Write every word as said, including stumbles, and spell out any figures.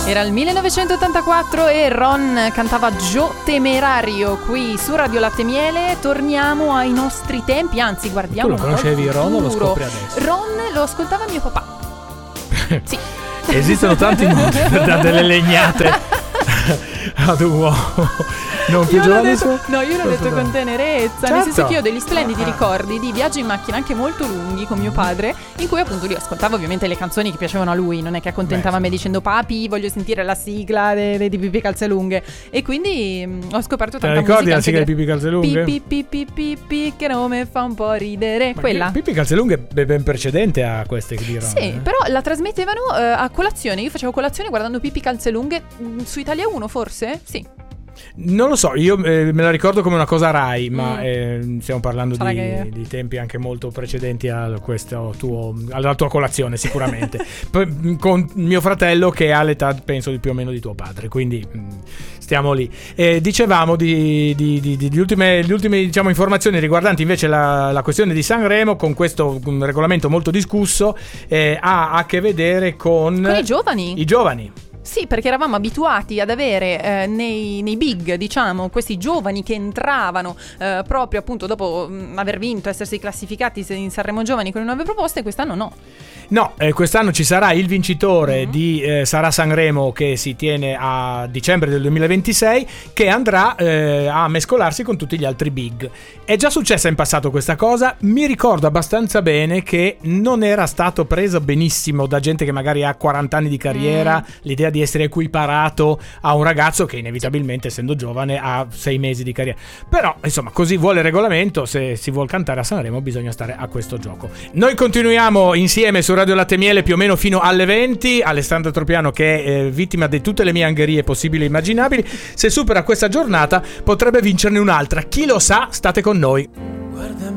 Era il millenovecentottantaquattro e Ron cantava Joe Temerario qui su Radio Latte Miele. Torniamo ai nostri tempi, anzi guardiamo. Tu lo conoscevi Ron o lo scopri adesso? Ron lo ascoltava mio papà. Sì. Esistono tanti modi per dare delle legnate ad un uomo non più giovane. No, io l'ho detto con tenerezza, certo. Nel senso che io ho degli splendidi ricordi di viaggi in macchina anche molto lunghi con mio padre, in cui appunto lui ascoltava ovviamente le canzoni che piacevano a lui, non è che accontentava Beh, me dicendo papi voglio sentire la sigla di Pippi Calzelunghe, e quindi mh, ho scoperto tanta musica. Te la ricordi la sigla di Pippi Calzelunghe? Pippi Pippi Pippi che nome fa un po' ridere. Ma quella Pippi Calzelunghe è ben precedente a queste che dirono. Sì, eh. però la trasmettevano uh, a colazione. Io facevo colazione guardando Pippi Calzelunghe mh, su Italia uno forse? Sì. Non lo so, io eh, me la ricordo come una cosa Rai, ma mm. eh, stiamo parlando di, che... di tempi anche molto precedenti a questo tuo, alla tua colazione sicuramente. P- con mio fratello che ha l'età penso di più o meno di tuo padre, quindi mh, stiamo lì. Eh, dicevamo di, di, di, di, di ultime, le ultime diciamo, informazioni riguardanti invece la, la questione di Sanremo, con questo un regolamento molto discusso, eh, ha a che vedere con, con i giovani. I giovani. Sì, perché eravamo abituati ad avere eh, nei, nei big, diciamo, questi giovani che entravano eh, proprio appunto dopo mh, aver vinto, essersi classificati in Sanremo Giovani con le nuove proposte. Quest'anno no. No, eh, quest'anno ci sarà il vincitore mm-hmm. di eh, Sarà Sanremo, che si tiene a dicembre del duemilaventisei, che andrà eh, a mescolarsi con tutti gli altri big. È già successa in passato questa cosa, mi ricordo abbastanza bene che non era stato preso benissimo da gente che magari ha quaranta anni di carriera, mm. l'idea di essere equiparato a un ragazzo che inevitabilmente, essendo giovane, ha sei mesi di carriera. Però insomma, così vuole il regolamento, se si vuol cantare a Sanremo bisogna stare a questo gioco. Noi continuiamo insieme su Radio Latte Miele più o meno fino alle venti. Alessandro Tropiano, che è eh, vittima di tutte le mie angherie possibili e immaginabili, se supera questa giornata potrebbe vincerne un'altra, chi lo sa. State con noi.